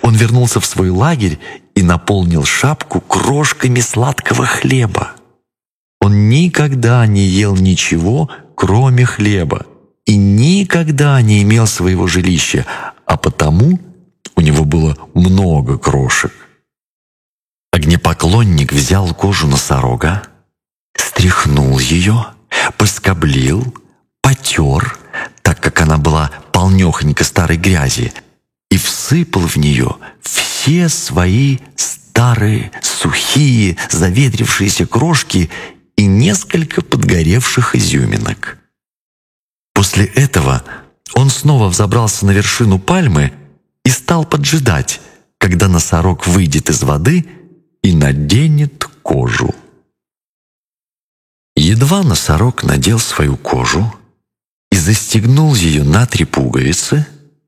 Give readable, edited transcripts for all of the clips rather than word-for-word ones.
он вернулся в свой лагерь и наполнил шапку крошками сладкого хлеба. Он никогда не ел ничего, кроме хлеба, и никогда не имел своего жилища, а потому у него было много крошек. Огнепоклонник взял кожу носорога, стряхнул ее, поскоблил, потер, так как она была полнёхонько старой грязи, и всыпал в нее все свои старые, сухие, заветрившиеся крошки и несколько подгоревших изюминок. После этого он снова взобрался на вершину пальмы и стал поджидать, когда носорог выйдет из воды и наденет кожу. Едва носорог надел свою кожу и застегнул ее на 3 пуговицы,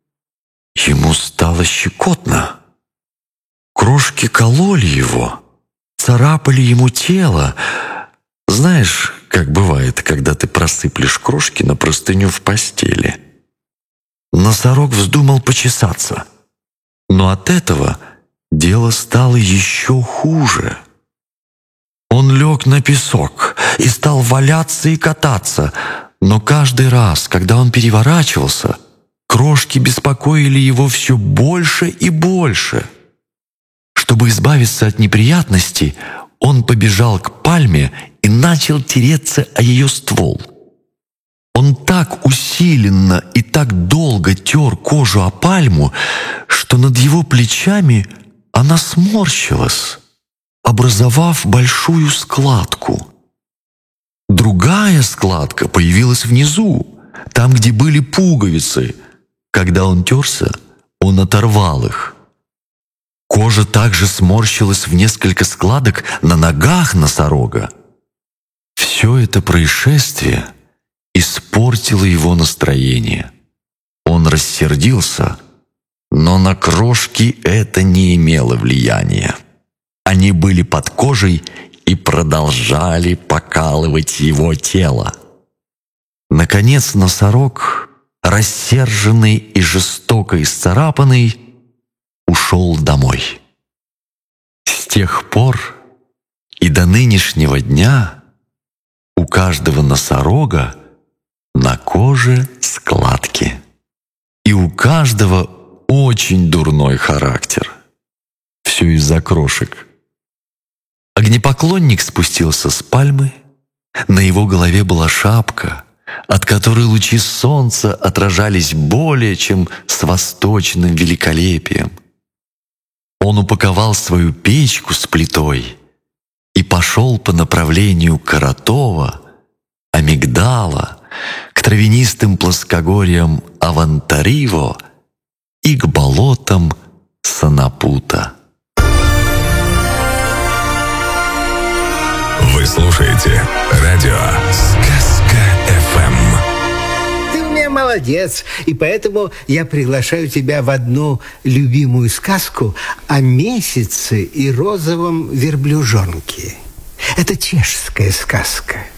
ему стало щекотно. Крошки кололи его, царапали ему тело. Знаешь, как бывает, когда ты просыплешь крошки на простыню в постели. Носорог вздумал почесаться, но от этого дело стало еще хуже. Он лег на песок и стал валяться и кататься, но каждый раз, когда он переворачивался, крошки беспокоили его все больше и больше. Чтобы избавиться от неприятностей, он побежал к пальме и начал тереться о ее ствол. Он так усиленно и так долго тер кожу о пальму, что над его плечами она сморщилась, образовав большую складку. Другая складка появилась внизу, там, где были пуговицы. Когда он терся, он оторвал их. Кожа также сморщилась в несколько складок на ногах носорога. Все это происшествие испортило его настроение. Он рассердился, но на крошки это не имело влияния. Они были под кожей и продолжали покалывать его тело. Наконец носорог, рассерженный и жестоко исцарапанный, ушел домой. С тех пор и до нынешнего дня у каждого носорога на коже складки, и у каждого очень дурной характер. Все из-за крошек. Огнепоклонник спустился с пальмы, на его голове была шапка, от которой лучи солнца отражались более чем с восточным великолепием. Он упаковал свою печку с плитой и пошел по направлению Каратова, Амигдала, к травянистым плоскогорьям Авантариво и к болотам Санапута. Вы слушаете радио Сказка-ФМ. Ты у меня молодец, и поэтому я приглашаю тебя в одну любимую сказку о месяце и розовом верблюжонке. Это чешская сказка.